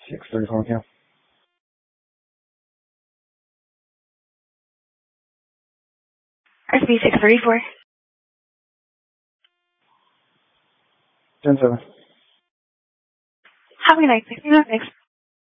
634 count. RSB 634. 10-7. Have a good night. 606.